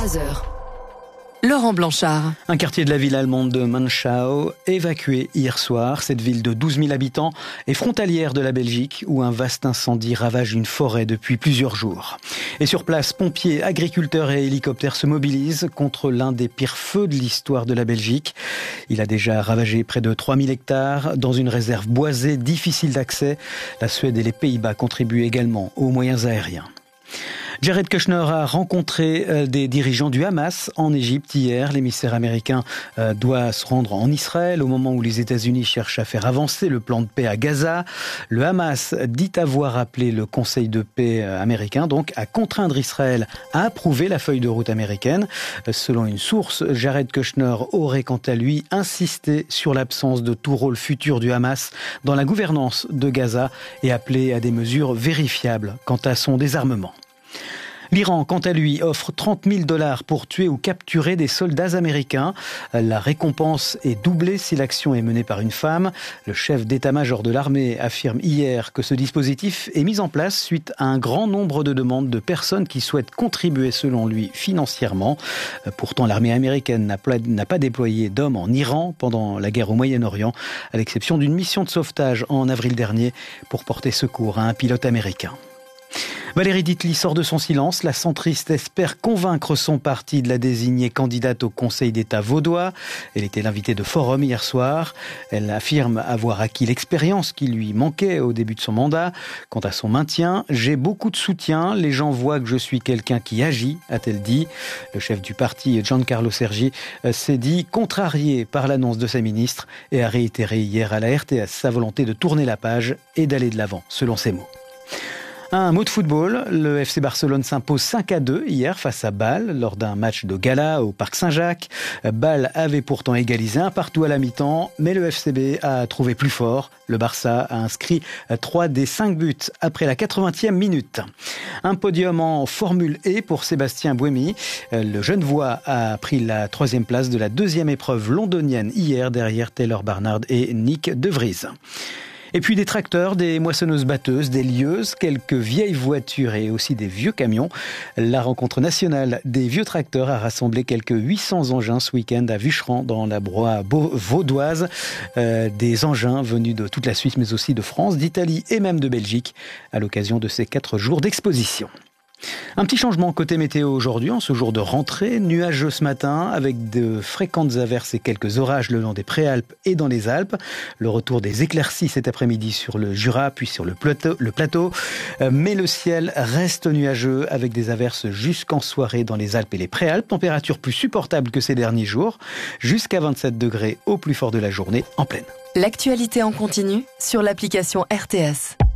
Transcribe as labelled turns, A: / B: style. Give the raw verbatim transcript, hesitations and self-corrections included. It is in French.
A: trois heures. Laurent Blanchard.
B: Un quartier de la ville allemande de Manschau évacué hier soir. Cette ville de douze mille habitants est frontalière de la Belgique où un vaste incendie ravage une forêt depuis plusieurs jours. Et sur place, pompiers, agriculteurs et hélicoptères se mobilisent contre l'un des pires feux de l'histoire de la Belgique. Il a déjà ravagé près de trois mille hectares dans une réserve boisée difficile d'accès. La Suède et les Pays-Bas contribuent également aux moyens aériens. Jared Kushner a rencontré des dirigeants du Hamas en Égypte hier. L'émissaire américain doit se rendre en Israël au moment où les États-Unis cherchent à faire avancer le plan de paix à Gaza. Le Hamas dit avoir appelé le Conseil de paix américain donc à contraindre Israël à approuver la feuille de route américaine. Selon une source, Jared Kushner aurait quant à lui insisté sur l'absence de tout rôle futur du Hamas dans la gouvernance de Gaza et appelé à des mesures vérifiables quant à son désarmement. L'Iran, quant à lui, offre trente mille dollars pour tuer ou capturer des soldats américains. La récompense est doublée si l'action est menée par une femme. Le chef d'état-major de l'armée affirme hier que ce dispositif est mis en place suite à un grand nombre de demandes de personnes qui souhaitent contribuer, selon lui, financièrement. Pourtant, l'armée américaine n'a pas déployé d'hommes en Iran pendant la guerre au Moyen-Orient, à l'exception d'une mission de sauvetage en avril dernier pour porter secours à un pilote américain. Valérie Ditely sort de son silence. La centriste espère convaincre son parti de la désigner candidate au Conseil d'État vaudois. Elle était l'invitée de Forum hier soir. Elle affirme avoir acquis l'expérience qui lui manquait au début de son mandat. Quant à son maintien, j'ai beaucoup de soutien. Les gens voient que je suis quelqu'un qui agit, a-t-elle dit. Le chef du parti, Giancarlo Sergi, s'est dit contrarié par l'annonce de sa ministre et a réitéré hier à la R T S sa volonté de tourner la page et d'aller de l'avant, selon ses mots. Un mot de football, le F C Barcelone s'impose cinq à deux hier face à Bâle lors d'un match de gala au Parc Saint-Jacques. Bâle avait pourtant égalisé un partout à la mi-temps, mais le F C B a trouvé plus fort. Le Barça a inscrit trois des cinq buts après la quatre-vingtième minute. Un podium en Formule E pour Sébastien Buemi. Le Genevois a pris la troisième place de la deuxième épreuve londonienne hier derrière Taylor Barnard et Nick De Vries. Et puis des tracteurs, des moissonneuses-batteuses, des lieuses, quelques vieilles voitures et aussi des vieux camions. La rencontre nationale des vieux tracteurs a rassemblé quelques huit cents engins ce week-end à Vucheran, dans la broye vaudoise. Euh, des engins venus de toute la Suisse, mais aussi de France, d'Italie et même de Belgique, à l'occasion de ces quatre jours d'exposition. Un petit changement côté météo aujourd'hui, en ce jour de rentrée, nuageux ce matin avec de fréquentes averses et quelques orages le long des Préalpes et dans les Alpes. Le retour des éclaircies cet après-midi sur le Jura puis sur le plateau, le plateau. Mais le ciel reste nuageux avec des averses jusqu'en soirée dans les Alpes et les Préalpes. Température plus supportable que ces derniers jours, jusqu'à vingt-sept degrés au plus fort de la journée en pleine.
A: L'actualité en continu sur l'application R T S.